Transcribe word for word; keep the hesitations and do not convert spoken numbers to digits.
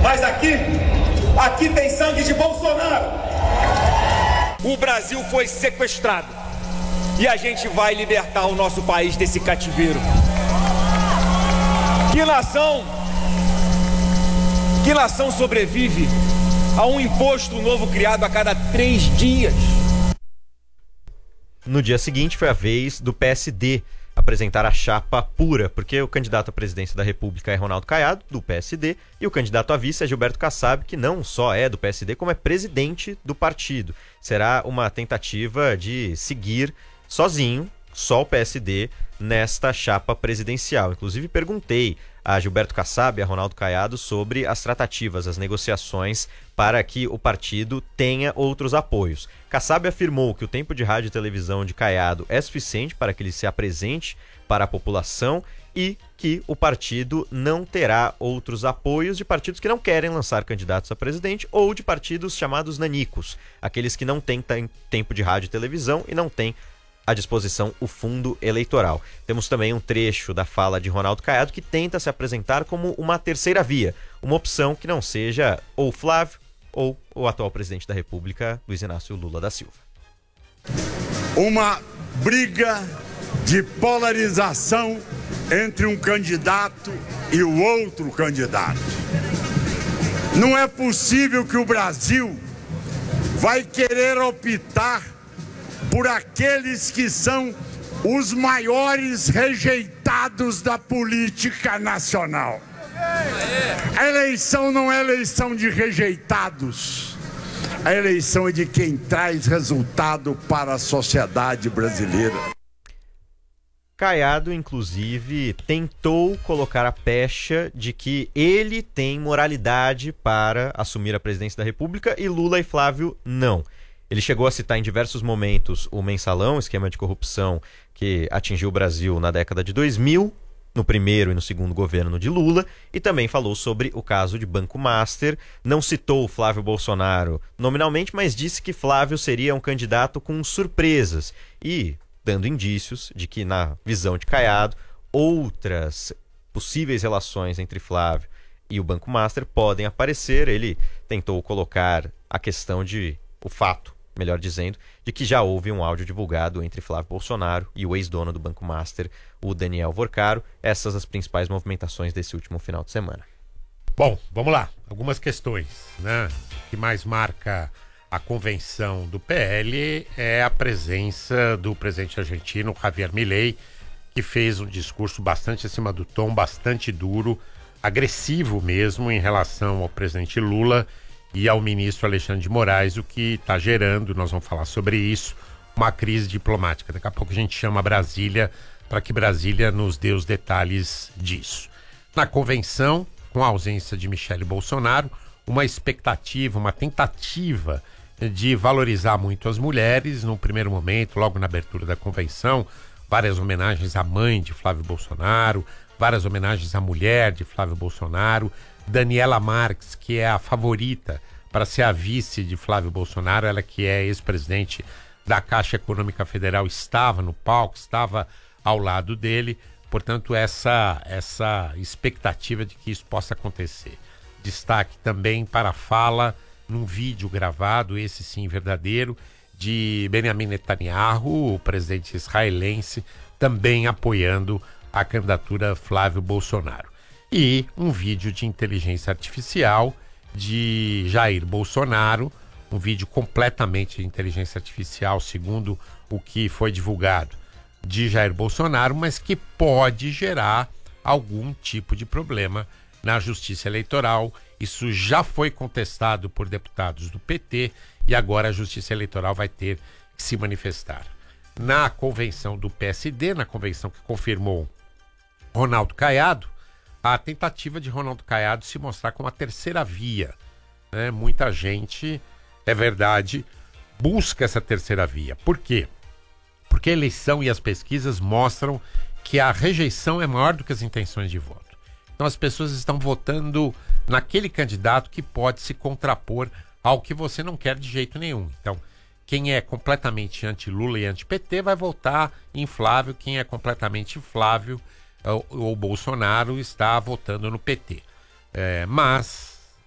Mas aqui, aqui tem sangue de Bolsonaro. O Brasil foi sequestrado e a gente vai libertar o nosso país desse cativeiro. Que nação, que nação sobrevive a um imposto novo criado a cada três dias? No dia seguinte foi a vez do P S D apresentar a chapa pura, porque o candidato à presidência da República é Ronaldo Caiado, do P S D, e o candidato a vice é Gilberto Kassab, que não só é do P S D, como é presidente do partido. Será uma tentativa de seguir sozinho, só o P S D, nesta chapa presidencial. Inclusive perguntei a Gilberto Kassab e a Ronaldo Caiado sobre as tratativas, as negociações para que o partido tenha outros apoios. Kassab afirmou que o tempo de rádio e televisão de Caiado é suficiente para que ele se apresente para a população e que o partido não terá outros apoios de partidos que não querem lançar candidatos a presidente ou de partidos chamados nanicos, aqueles que não têm tempo de rádio e televisão e não têm à disposição o fundo eleitoral. Temos também um trecho da fala de Ronaldo Caiado que tenta se apresentar como uma terceira via, uma opção que não seja ou Flávio ou o atual presidente da República, Luiz Inácio Lula da Silva. Uma briga de polarização entre um candidato e o outro candidato. Não é possível que o Brasil vai querer optar por aqueles que são os maiores rejeitados da política nacional. A eleição não é eleição de rejeitados. A eleição é de quem traz resultado para a sociedade brasileira. Caiado, inclusive, tentou colocar a pecha de que ele tem moralidade para assumir a presidência da República e Lula e Flávio não. Ele chegou a citar em diversos momentos o mensalão, esquema de corrupção que atingiu o Brasil na década de dois mil, no primeiro e no segundo governo de Lula, e também falou sobre o caso de Banco Master. Não citou o Flávio Bolsonaro nominalmente, mas disse que Flávio seria um candidato com surpresas e dando indícios de que, na visão de Caiado, outras possíveis relações entre Flávio e o Banco Master podem aparecer. Ele tentou colocar a questão de o fato, melhor dizendo, de que já houve um áudio divulgado entre Flávio Bolsonaro e o ex-dono do Banco Master, o Daniel Vorcaro. Essas as principais movimentações desse último final de semana. Bom, vamos lá. Algumas questões, né? O que mais marca a convenção do P L é a presença do presidente argentino, Javier Milei, que fez um discurso bastante acima do tom, bastante duro, agressivo mesmo em relação ao presidente Lula e ao ministro Alexandre de Moraes, o que está gerando, nós vamos falar sobre isso, uma crise diplomática. Daqui a pouco a gente chama Brasília para que Brasília nos dê os detalhes disso. Na convenção, com a ausência de Michele Bolsonaro, uma expectativa, uma tentativa de valorizar muito as mulheres. No primeiro momento, logo na abertura da convenção, várias homenagens à mãe de Flávio Bolsonaro, várias homenagens à mulher de Flávio Bolsonaro, Daniela Marques, que é a favorita para ser a vice de Flávio Bolsonaro, ela que é ex-presidente da Caixa Econômica Federal, estava no palco, estava ao lado dele, portanto essa, essa expectativa de que isso possa acontecer. Destaque também para a fala num vídeo gravado, esse sim verdadeiro, de Benjamin Netanyahu, o presidente israelense, também apoiando a candidatura Flávio Bolsonaro. E um vídeo de inteligência artificial de Jair Bolsonaro, um vídeo completamente de inteligência artificial, segundo o que foi divulgado, de Jair Bolsonaro, mas que pode gerar algum tipo de problema na Justiça Eleitoral. Isso já foi contestado por deputados do P T e agora a Justiça Eleitoral vai ter que se manifestar. Na convenção do P S D, na convenção que confirmou Ronaldo Caiado, a tentativa de Ronaldo Caiado se mostrar como a terceira via, né? Muita gente, é verdade, busca essa terceira via. Por quê? Porque a eleição e as pesquisas mostram que a rejeição é maior do que as intenções de voto. Então as pessoas estão votando naquele candidato que pode se contrapor ao que você não quer de jeito nenhum. Então, quem é completamente anti-Lula e anti-P T vai votar em Flávio, quem é completamente Flávio ou, ou Bolsonaro está votando no P T. É, mas